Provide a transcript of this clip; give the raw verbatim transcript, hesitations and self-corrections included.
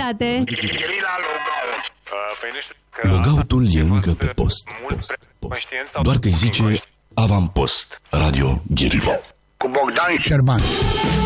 publicitate. Logautul e încă pe post, post, post. Doar că îi zice avampost Radio Ghirivau. Cu Bogdan Șerban.